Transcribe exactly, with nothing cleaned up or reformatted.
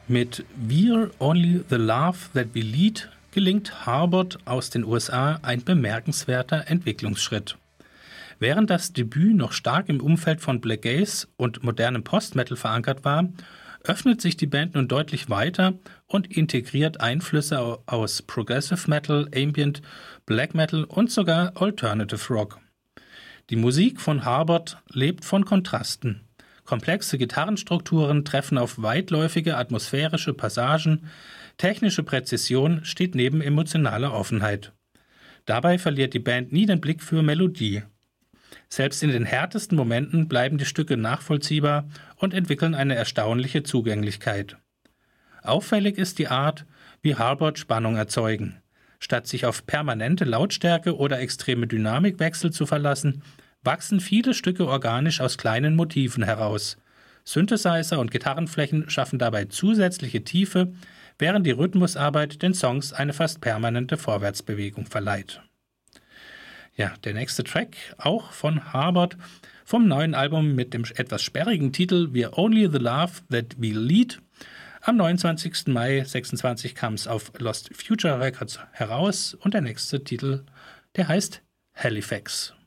Mit We're Only the Love That We Lead gelingt Harbord aus den U S A ein bemerkenswerter Entwicklungsschritt. Während das Debüt noch stark im Umfeld von Black Gaze und modernem Post-Metal verankert war, öffnet sich die Band nun deutlich weiter und integriert Einflüsse aus Progressive Metal, Ambient, Black Metal und sogar Alternative Rock. Die Musik von Harbord lebt von Kontrasten. Komplexe Gitarrenstrukturen treffen auf weitläufige atmosphärische Passagen, technische Präzision steht neben emotionaler Offenheit. Dabei verliert die Band nie den Blick für Melodie. Selbst in den härtesten Momenten bleiben die Stücke nachvollziehbar und entwickeln eine erstaunliche Zugänglichkeit. Auffällig ist die Art, wie Harbord Spannung erzeugen. Statt sich auf permanente Lautstärke oder extreme Dynamikwechsel zu verlassen, wachsen viele Stücke organisch aus kleinen Motiven heraus. Synthesizer und Gitarrenflächen schaffen dabei zusätzliche Tiefe, während die Rhythmusarbeit den Songs eine fast permanente Vorwärtsbewegung verleiht. Ja, der nächste Track, auch von Harbord, vom neuen Album mit dem etwas sperrigen Titel We're Only the Love That We Lead. Am neunundzwanzigsten Mai sechsundzwanzig kam es auf Lost Future Records heraus und der nächste Titel, der heißt Halifax.